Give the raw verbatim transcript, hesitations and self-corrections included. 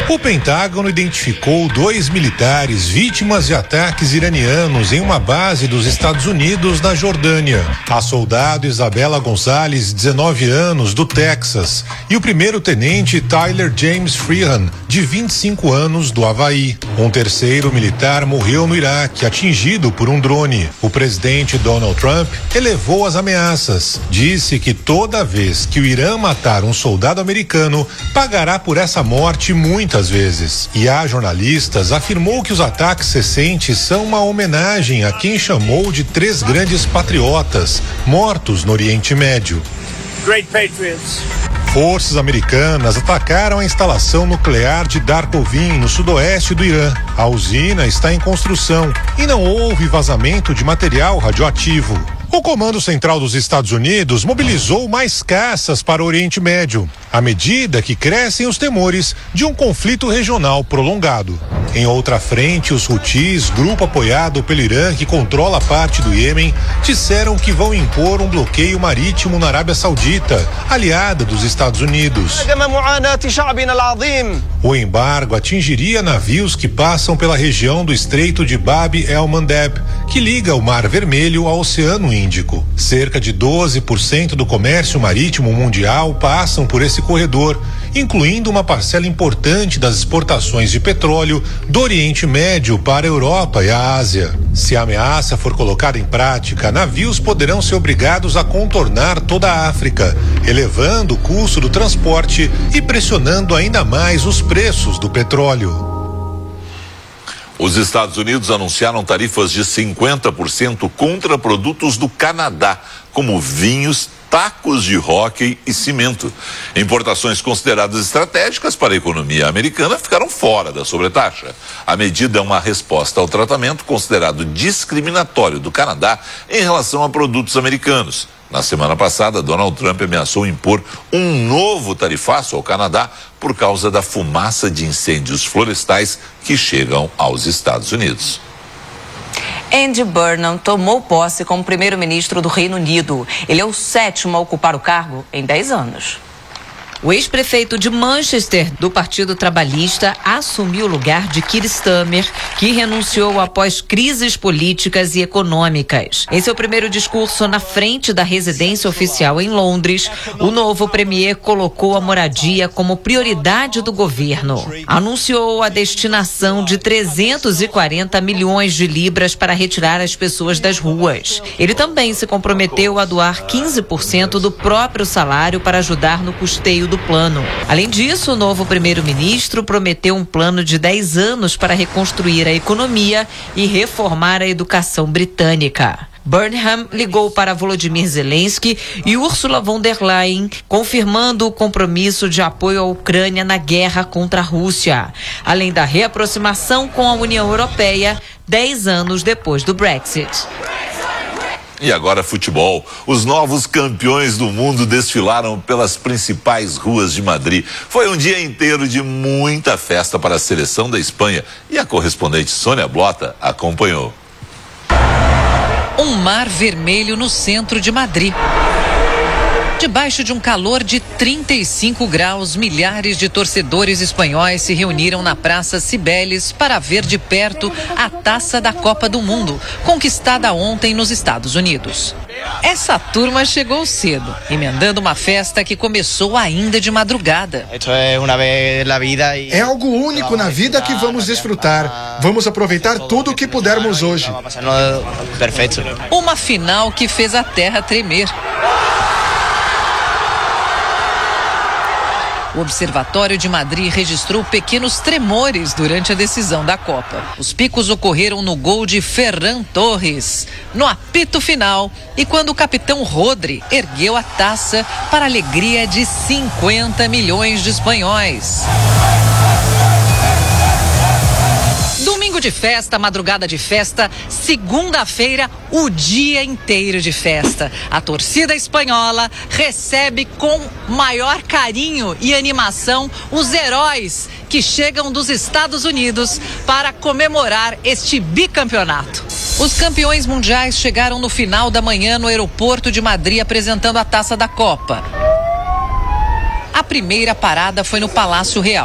O Pentágono identificou dois militares vítimas de ataques iranianos em uma base dos Estados Unidos na Jordânia. A soldado Isabela Gonzalez, dezenove anos, do Texas, e o primeiro-tenente Tyler James Freehan, de vinte e cinco anos, do Havaí. Um terceiro militar morreu no Iraque, atingido por um drone. O presidente Donald Trump elevou as ameaças. Disse que toda vez que o Irã matar um soldado americano, pagará por essa morte muitas vezes. E a jornalistas afirmou que os ataques recentes são uma homenagem a quem chamou de três grandes patriotas mortos no Oriente Médio. Great patriots. Forças americanas atacaram a instalação nuclear de Darkovin, no sudoeste do Irã. A usina está em construção e não houve vazamento de material radioativo. O Comando Central dos Estados Unidos mobilizou mais caças para o Oriente Médio, à medida que crescem os temores de um conflito regional prolongado. Em outra frente, os Houthis, grupo apoiado pelo Irã que controla parte do Iêmen, disseram que vão impor um bloqueio marítimo na Arábia Saudita, aliada dos Estados Unidos. O embargo atingiria navios que passam pela região do Estreito de Bab el-Mandeb, que liga o Mar Vermelho ao Oceano Índico. Cerca de doze por cento do comércio marítimo mundial passam por esse corredor, incluindo uma parcela importante das exportações de petróleo do Oriente Médio para a Europa e a Ásia. Se a ameaça for colocada em prática, navios poderão ser obrigados a contornar toda a África, elevando o custo do transporte e pressionando ainda mais os preços do petróleo. Os Estados Unidos anunciaram tarifas de cinquenta por cento contra produtos do Canadá, como vinhos, tacos de hóquei e cimento. Importações consideradas estratégicas para a economia americana ficaram fora da sobretaxa. A medida é uma resposta ao tratamento considerado discriminatório do Canadá em relação a produtos americanos. Na semana passada, Donald Trump ameaçou impor um novo tarifaço ao Canadá por causa da fumaça de incêndios florestais que chegam aos Estados Unidos. Andy Burnham tomou posse como primeiro-ministro do Reino Unido. Ele é o sétimo a ocupar o cargo em dez anos. O ex-prefeito de Manchester, do Partido Trabalhista, assumiu o lugar de Keir Starmer, que renunciou após crises políticas e econômicas. Em seu primeiro discurso na frente da residência oficial em Londres, o novo premier colocou a moradia como prioridade do governo. Anunciou a destinação de trezentos e quarenta milhões de libras para retirar as pessoas das ruas. Ele também se comprometeu a doar quinze por cento do próprio salário para ajudar no custeio do plano. Além disso, o novo primeiro-ministro prometeu um plano de dez anos para reconstruir a economia e reformar a educação britânica. Burnham ligou para Volodymyr Zelensky e Ursula von der Leyen, confirmando o compromisso de apoio à Ucrânia na guerra contra a Rússia, além da reaproximação com a União Europeia, dez anos depois do Brexit. E agora futebol. Os novos campeões do mundo desfilaram pelas principais ruas de Madrid. Foi um dia inteiro de muita festa para a seleção da Espanha e a correspondente Sônia Blota acompanhou. Um mar vermelho no centro de Madrid. Debaixo de um calor de trinta e cinco graus, milhares de torcedores espanhóis se reuniram na Praça Cibeles para ver de perto a taça da Copa do Mundo, conquistada ontem nos Estados Unidos. Essa turma chegou cedo, emendando uma festa que começou ainda de madrugada. É algo único na vida que vamos desfrutar. Vamos aproveitar tudo o que pudermos hoje. Uma final que fez a terra tremer. O Observatório de Madrid registrou pequenos tremores durante a decisão da Copa. Os picos ocorreram no gol de Ferran Torres, no apito final, e quando o capitão Rodri ergueu a taça para a alegria de cinquenta milhões de espanhóis. Domingo de festa, madrugada de festa, segunda-feira, o dia inteiro de festa. A torcida espanhola recebe com maior carinho e animação os heróis que chegam dos Estados Unidos para comemorar este bicampeonato. Os campeões mundiais chegaram no final da manhã no aeroporto de Madrid apresentando a taça da Copa. A primeira parada foi no Palácio Real.